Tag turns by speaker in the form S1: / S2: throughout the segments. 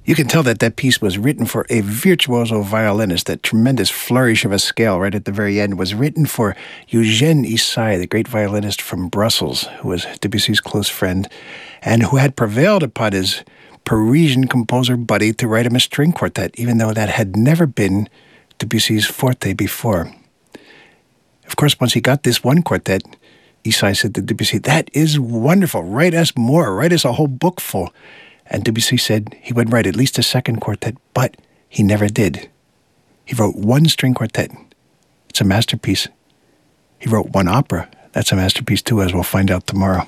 S1: You can tell that that piece was written for a virtuoso violinist. That tremendous flourish of a scale right at the very end was written for Eugène Ysaÿe, the great violinist from Brussels, who was Debussy's close friend, and who had prevailed upon his Parisian composer buddy to write him a string quartet, even though that had never been Debussy's forte before. Of course, once he got this one quartet, Ysaÿe said to Debussy, "That is wonderful. Write us more. Write us a whole book full." And Debussy said he would write at least a second quartet, but he never did. He wrote one string quartet. It's a masterpiece. He wrote one opera. That's a masterpiece too, as we'll find out tomorrow.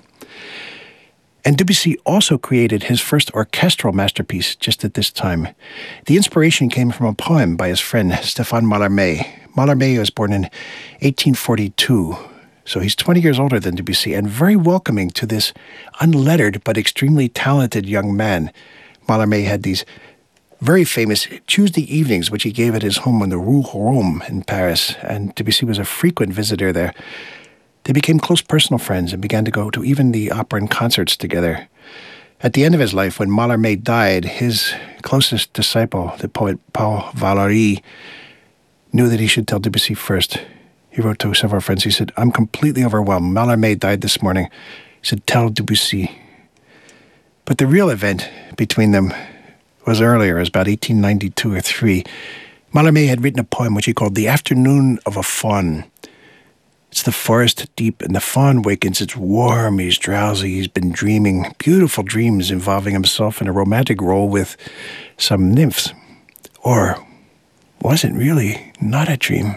S1: And Debussy also created his first orchestral masterpiece just at this time. The inspiration came from a poem by his friend Stéphane Mallarmé. Mallarmé was born in 1842. So he's 20 years older than Debussy and very welcoming to this unlettered but extremely talented young man. Mallarmé had these very famous Tuesday evenings, which he gave at his home on the Rue Rome in Paris, and Debussy was a frequent visitor there. They became close personal friends and began to go to even the opera and concerts together. At the end of his life, when Mallarmé died, his closest disciple, the poet Paul Valéry, knew that he should tell Debussy first. He wrote to several friends. He said, "I'm completely overwhelmed. Mallarmé died this morning." He said, "Tell Debussy." But the real event between them was earlier. It was about 1892 or 3. Mallarmé had written a poem which he called The Afternoon of a Faun. It's the forest deep, and the faun wakens. It's warm, he's drowsy, he's been dreaming beautiful dreams involving himself in a romantic role with some nymphs. Or was it really not a dream?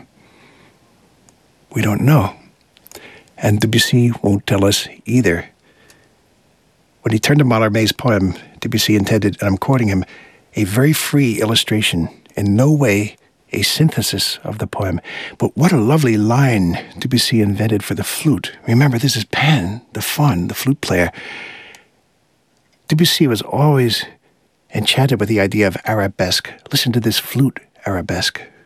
S1: We don't know. And Debussy won't tell us either. When he turned to Mallarmé's poem, Debussy intended, and I'm quoting him, a very free illustration, in no way a synthesis of the poem. But what a lovely line Debussy invented for the flute. Remember, this is Pan, the faun, the flute player. Debussy was always enchanted with the idea of arabesque. Listen to this flute arabesque.